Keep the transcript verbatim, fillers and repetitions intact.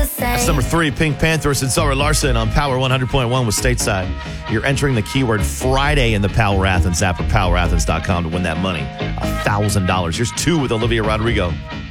That's number three, Pink Panthers and Zara Larson on Power one hundred point one with Stateside. You're entering the keyword Friday in the Power Athens app or power athens dot com to win that money. one thousand dollars. Here's two with Olivia Rodrigo.